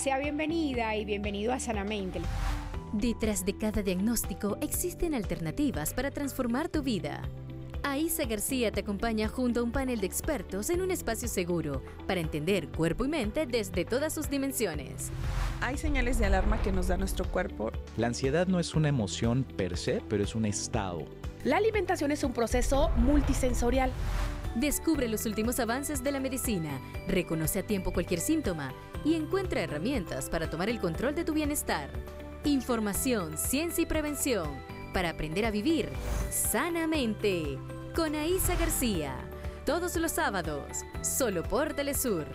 sea bienvenida y bienvenido a Sanamente. Detrás de cada diagnóstico existen alternativas para transformar tu vida. Aisa García te acompaña junto a un panel de expertos en un espacio seguro para entender cuerpo y mente desde todas sus dimensiones. Hay señales de alarma que nos da nuestro cuerpo. La ansiedad no es una emoción per se, pero es un estado. La alimentación es un proceso multisensorial. Descubre los últimos avances de la medicina, reconoce a tiempo cualquier síntoma y encuentra herramientas para tomar el control de tu bienestar. Información, ciencia y prevención para aprender a vivir sanamente. Con Aisa García, todos los sábados, solo por Telesur.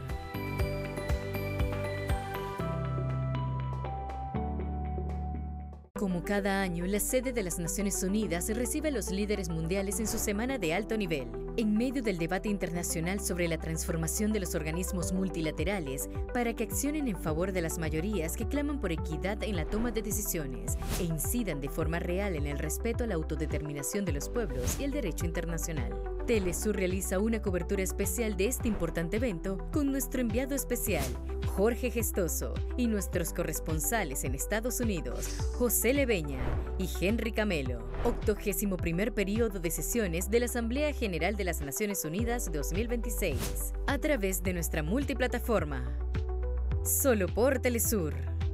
Como cada año, la sede de las Naciones Unidas recibe a los líderes mundiales en su semana de alto nivel. En medio del debate internacional sobre la transformación de los organismos multilaterales para que accionen en favor de las mayorías que claman por equidad en la toma de decisiones e incidan de forma real en el respeto a la autodeterminación de los pueblos y el derecho internacional. Telesur realiza una cobertura especial de este importante evento con nuestro enviado especial, Jorge Gestoso, y nuestros corresponsales en Estados Unidos, José Leveña y Henry Camelo. 81º periodo de sesiones de la Asamblea General de las Naciones Unidas 2026, a través de nuestra multiplataforma. Solo por Telesur.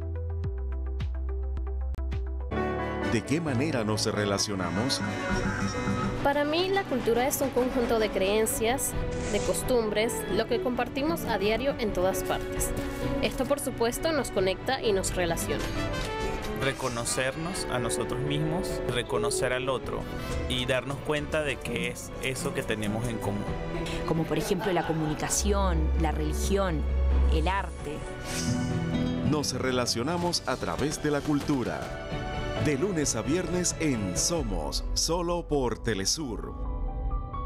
¿De qué manera nos relacionamos? Para mí, la cultura es un conjunto de creencias, de costumbres, lo que compartimos a diario en todas partes. Esto, por supuesto, nos conecta y nos relaciona. Reconocernos a nosotros mismos, reconocer al otro y darnos cuenta de qué es eso que tenemos en común. Como por ejemplo la comunicación, la religión, el arte. Nos relacionamos a través de la cultura. De lunes a viernes en Somos, solo por Telesur.